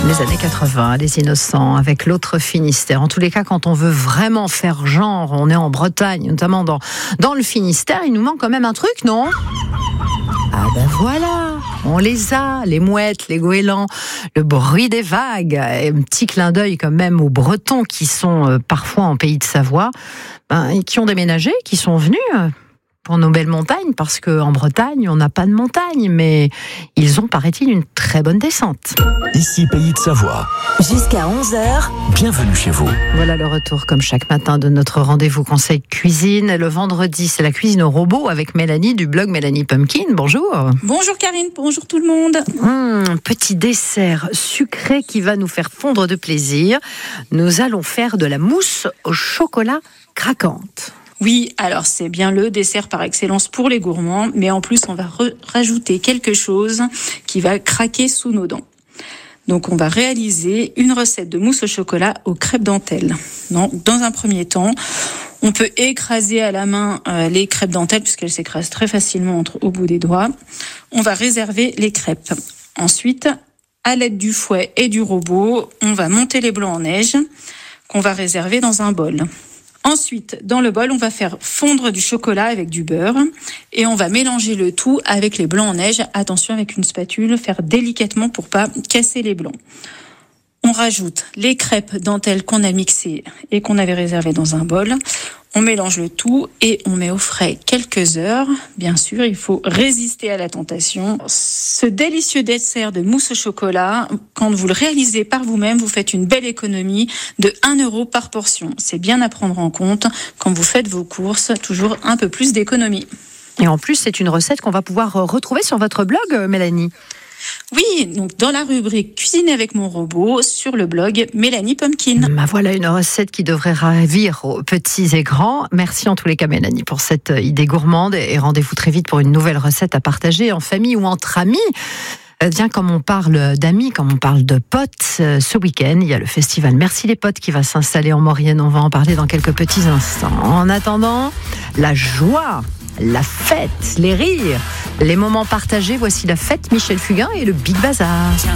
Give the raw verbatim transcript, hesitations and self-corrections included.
Les années quatre-vingts, les innocents, avec l'autre Finistère. En tous les cas, quand on veut vraiment faire genre, on est en Bretagne, notamment dans, dans le Finistère, il nous manque quand même un truc, non ? Ah ben voilà, on les a, les mouettes, les goélands, le bruit des vagues, et un petit clin d'œil quand même aux Bretons qui sont euh, parfois en pays de Savoie, ben, et qui ont déménagé, qui sont venus euh, pour nos belles montagnes, parce qu'en Bretagne, on n'a pas de montagne, mais ils ont, paraît-il, une très bonne descente. Ici, Pays de Savoie. Jusqu'à onze heures. Bienvenue chez vous. Voilà le retour, comme chaque matin, de notre rendez-vous conseil cuisine. Le vendredi, c'est la cuisine au robot avec Mélanie du blog Mélanie Pumpkin. Bonjour. Bonjour Karine, bonjour tout le monde. Mmh, petit dessert sucré qui va nous faire fondre de plaisir. Nous allons faire de la mousse au chocolat craquante. Oui, alors c'est bien le dessert par excellence pour les gourmands, mais en plus on va re- rajouter quelque chose qui va craquer sous nos dents. Donc on va réaliser une recette de mousse au chocolat aux crêpes dentelles. Donc, dans un premier temps, on peut écraser à la main euh, les crêpes dentelles puisqu'elles s'écrasent très facilement entre, au bout des doigts. On va réserver les crêpes. Ensuite, à l'aide du fouet et du robot, on va monter les blancs en neige qu'on va réserver dans un bol. Ensuite, dans le bol, on va faire fondre du chocolat avec du beurre et on va mélanger le tout avec les blancs en neige. Attention avec une spatule, faire délicatement pour pas casser les blancs. On rajoute les crêpes dentelles qu'on a mixées et qu'on avait réservées dans un bol. On mélange le tout et on met au frais quelques heures. Bien sûr, il faut résister à la tentation. Ce délicieux dessert de mousse au chocolat, quand vous le réalisez par vous-même, vous faites une belle économie de un euro par portion. C'est bien à prendre en compte quand vous faites vos courses, toujours un peu plus d'économie. Et en plus, c'est une recette qu'on va pouvoir retrouver sur votre blog, Mélanie. Oui, donc dans la rubrique Cuisiner avec mon robot sur le blog Mélanie Pumpkin. Bah voilà une recette qui devrait ravir aux petits et grands. Merci en tous les cas Mélanie pour cette idée gourmande et rendez-vous très vite pour une nouvelle recette à partager en famille ou entre amis. Bien, comme on parle d'amis, comme on parle de potes, ce week-end, il y a le festival Merci les potes qui va s'installer en Maurienne. On va en parler dans quelques petits instants. En attendant, la joie, la fête, les rires, les moments partagés. Voici la fête Michel Fugain et le Big Bazar. Tiens